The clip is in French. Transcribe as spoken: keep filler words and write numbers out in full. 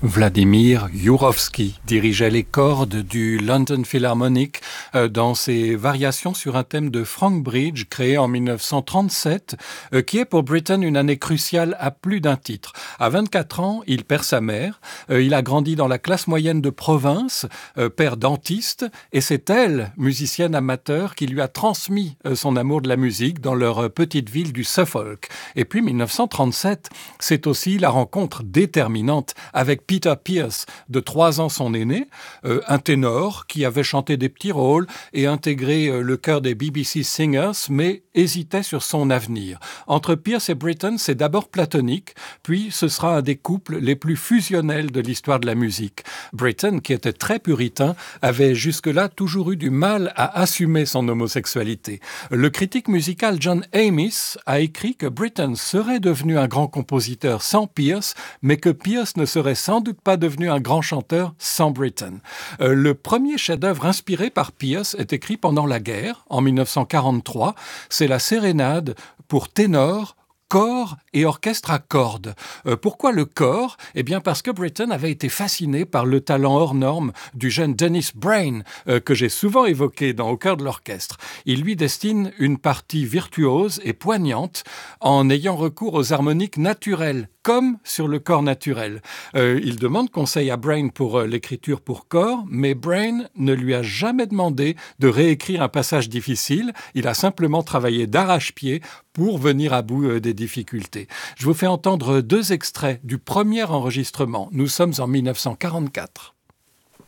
Vladimir Jurowski dirigeait les cordes du London Philharmonic euh, dans ses variations sur un thème de Frank Bridge créé en mille neuf cent trente-sept, euh, qui est pour Britten une année cruciale à plus d'un titre. À vingt-quatre ans, il perd sa mère, euh, il a grandi dans la classe moyenne de province, euh, père dentiste, et c'est elle, musicienne amateur, qui lui a transmis euh, son amour de la musique dans leur euh, petite ville du Suffolk. Et puis mille neuf cent trente-sept, c'est aussi la rencontre déterminante avec Peter Pears, de trois ans son aîné, euh, un ténor qui avait chanté des petits rôles et intégré euh, le chœur des B B C Singers, mais hésitait sur son avenir. Entre Pears et Britten, c'est d'abord platonique, puis ce sera un des couples les plus fusionnels de l'histoire de la musique. Britten, qui était très puritain, avait jusque-là toujours eu du mal à assumer son homosexualité. Le critique musical John Amis a écrit que Britten serait devenu un grand compositeur sans Pears, mais que Pears ne serait sans doute pas devenu un grand chanteur sans Britten. Euh, le premier chef-d'œuvre inspiré par Pears est écrit pendant la guerre, en mille neuf cent quarante-trois. C'est la sérénade pour ténor, corps et orchestre à cordes. Euh, pourquoi le corps ? Eh bien parce que Britten avait été fasciné par le talent hors norme du jeune Dennis Brain, euh, que j'ai souvent évoqué dans Au cœur de l'orchestre. Il lui destine une partie virtuose et poignante en ayant recours aux harmoniques naturelles, comme sur le corps naturel. Euh, il demande conseil à Brain pour euh, l'écriture pour corps, mais Brain ne lui a jamais demandé de réécrire un passage difficile. Il a simplement travaillé d'arrache-pied pour venir à bout euh, des difficultés. Je vous fais entendre deux extraits du premier enregistrement. Nous sommes en mille neuf cent quarante-quatre.